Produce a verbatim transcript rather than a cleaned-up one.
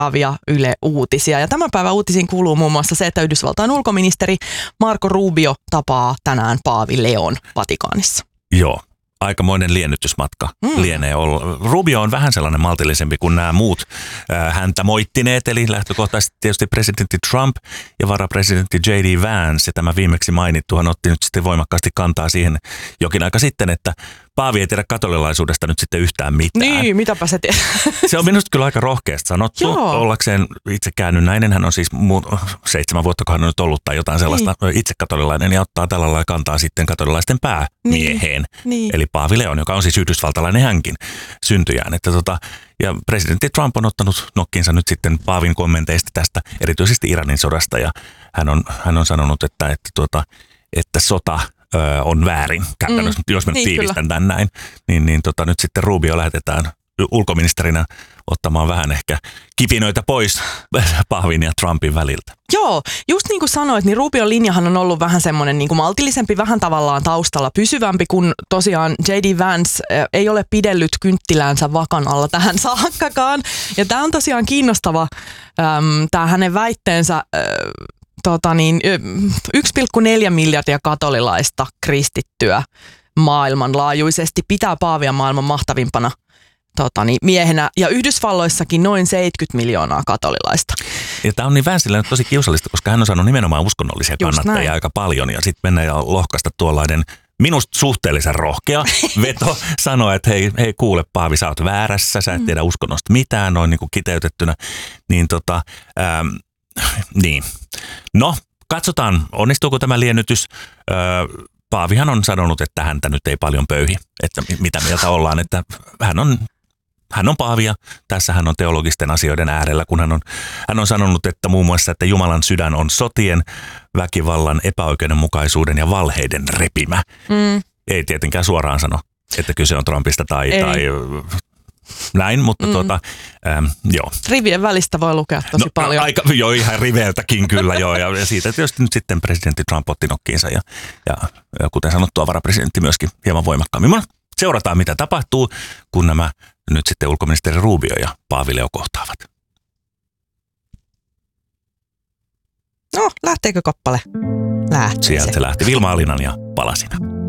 avia Yle Uutisia. Ja tämän päivän uutisiin kuuluu muun muassa se, että Yhdysvaltain ulkoministeri Marco Rubio tapaa tänään Paavi Leon Vatikaanissa. Joo. Aikamoinen liennytysmatka mm. lienee olla. Rubio on vähän sellainen maltillisempi kuin nämä muut äh, häntä moittineet, eli lähtökohtaisesti tietysti presidentti Trump ja varapresidentti J D Vance. Ja tämä viimeksi mainittu hän otti nyt sitten voimakkaasti kantaa siihen jokin aika sitten, että Paavi ei tiedä katolilaisuudesta nyt sitten yhtään mitään. Niin, mitäpä se tiedät. Se on minusta kyllä aika rohkeasti sanottu. Joo. Ollakseen itse käännynnäinen, hän on siis muu, seitsemän vuotta, kun hän on nyt ollut tai jotain sellaista niin. itse katolilainen ja ottaa tällä lailla kantaa sitten katolilaisten päämieheen. Niin. Niin. Eli Paavi Leon, joka on siis yhdysvaltalainen hänkin syntyjään. Että tota, ja presidentti Trump on ottanut nokkinsa nyt sitten Paavin kommenteista tästä, erityisesti Iranin sodasta. Ja hän on, hän on sanonut, että, että, tuota, että sota ö, on väärin käytännössä, mm. jos mä niin, tiivistän kyllä. tämän näin. Niin, niin tota, nyt sitten Rubio lähetetään ulkoministerinä ottamaan vähän ehkä kipinöitä pois Paavin ja Trumpin väliltä. Joo, just niin kuin sanoit, niin Rubion linjahan on ollut vähän semmoinen niin kuin maltillisempi, vähän tavallaan taustalla pysyvämpi, kun tosiaan J D Vance ei ole pidellyt kynttiläänsä vakan alla tähän saakkakaan. Ja tämä on tosiaan kiinnostava, äm, tämä hänen väitteensä, äh, tota niin, yksi pilkku neljä miljardia katolilaista kristittyä maailmanlaajuisesti pitää Paavia maailman mahtavimpana Tota niin, miehenä, ja Yhdysvalloissakin noin seitsemänkymmentä miljoonaa katolilaista. Ja tämä on niin Vancelle nyt tosi kiusallista, koska hän on saanut nimenomaan uskonnollisia Just kannattajia näin. aika paljon, ja sitten mennä ja lohkaista tuollainen minusta suhteellisen rohkea veto sanoa, että hei, hei kuule Paavi, sä oot väärässä, sä et tiedä uskonnosta mitään, noin niin kuin kiteytettynä. Niin tota, ähm, niin. No, katsotaan, onnistuuko tämä liennytys. Äh, Paavihan on sanonut, että häntä nyt ei paljon pöyhi, että mitä mieltä ollaan, että hän on Hän on Paavia. Tässä hän on teologisten asioiden äärellä, kun hän on, hän on sanonut, että muun muassa, että Jumalan sydän on sotien, väkivallan, epäoikeudenmukaisuuden ja valheiden repimä. Mm. Ei tietenkään suoraan sano, että kyse on Trumpista tai, tai näin, mutta mm. tuota, ähm, joo. Rivien välistä voi lukea tosi no, paljon. Aika, joo, ihan riveiltäkin kyllä joo. Ja, ja siitä tietysti nyt sitten presidentti Trump otti nokkiinsa ja, ja, ja kuten sanottua, varapresidentti myöskin hieman voimakkaammin. Seurataan, mitä tapahtuu, kun nämä nyt sitten ulkoministeri Rubio ja Paavi Leo kohtaavat. No, lähteekö kappale? Lähtee Sieltä se. se lähti Vilma Alinan ja Palasina.